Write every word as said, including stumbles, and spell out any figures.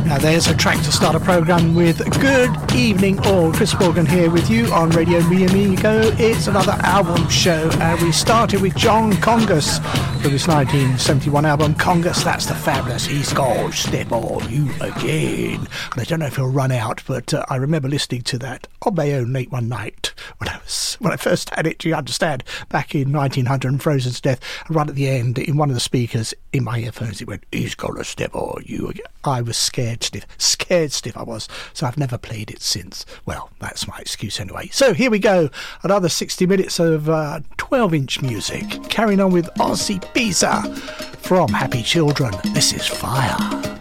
Now there's a track to start a programme with. Good evening all, Chris Morgan here with you on Radio Mi Amigo. It's another album show, and we started with John Congas from his nineteen seventy-one album Congas. That's the fabulous He's Gonna Step On You Again. And I don't know if he'll run out, but uh, I remember listening to that on my own late one night when I was when I first had it, do you understand, back in nineteen hundred and Frozen to Death, and right at the end in one of the speakers in my earphones it went, He's Gonna Step On You Again. I was scared stiff, scared stiff I was, so I've never played it since. Well, that's my excuse anyway. So here we go, another sixty minutes of uh, twelve inch music, carrying on with Ozzy Pisa from Happy Children. This is Fire.